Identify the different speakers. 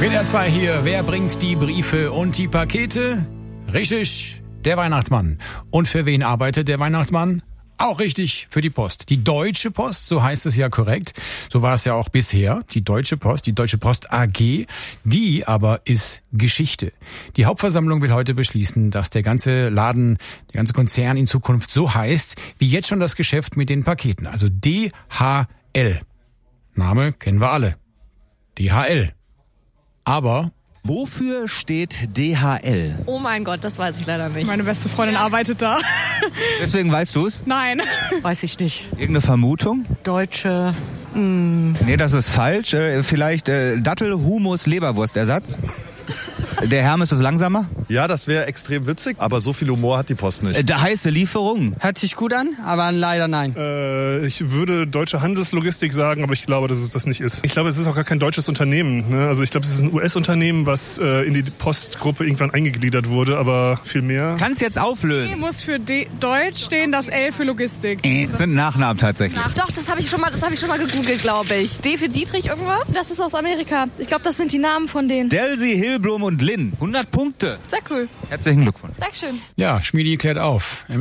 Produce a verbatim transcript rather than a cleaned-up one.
Speaker 1: W D R zwei hier. Wer bringt die Briefe und die Pakete? Richtig, der Weihnachtsmann. Und für wen arbeitet der Weihnachtsmann? Auch richtig, für die Post. Die Deutsche Post, so heißt es ja korrekt. So war es ja auch bisher. Die Deutsche Post, die Deutsche Post A G. Die aber ist Geschichte. Die Hauptversammlung will heute beschließen, dass der ganze Laden, der ganze Konzern in Zukunft so heißt, wie jetzt schon das Geschäft mit den Paketen. Also D H L. Name kennen wir alle. D H L. Aber
Speaker 2: wofür steht D H L?
Speaker 3: Oh mein Gott, das weiß ich leider nicht.
Speaker 4: Meine beste Freundin ja. arbeitet da.
Speaker 2: Deswegen weißt du es?
Speaker 4: Nein.
Speaker 5: Weiß ich nicht.
Speaker 2: Irgendeine Vermutung?
Speaker 5: Deutsche. Mh.
Speaker 2: Nee, das ist falsch. Äh, vielleicht äh, Dattel, Humus, Leberwurstersatz? Der Hermes ist langsamer?
Speaker 6: Ja, das wäre extrem witzig, aber so viel Humor hat die Post nicht.
Speaker 2: Äh, der heiße Lieferung.
Speaker 5: Hört sich gut an, aber leider nein.
Speaker 7: Äh, ich würde deutsche Handelslogistik sagen, aber ich glaube, dass es das nicht ist. Ich glaube, es ist auch gar kein deutsches Unternehmen. Ne? Also ich glaube, es ist ein U S-Unternehmen, was äh, in die Postgruppe irgendwann eingegliedert wurde, aber viel mehr.
Speaker 2: Kannst jetzt auflösen.
Speaker 4: D muss für D Deutsch stehen, das L für Logistik.
Speaker 2: Äh, das sind Nachnamen tatsächlich.
Speaker 3: Ach doch, das habe ich schon mal, das habe ich schon mal gegoogelt, glaube ich. D für Dietrich irgendwas? Das ist aus Amerika. Ich glaube, das sind die Namen von denen.
Speaker 2: Delsi, Hilblum und Lynn. hundert Punkte.
Speaker 3: Sehr cool.
Speaker 2: Herzlichen Glückwunsch.
Speaker 3: Dankeschön.
Speaker 1: ja, Schmiedi klärt auf.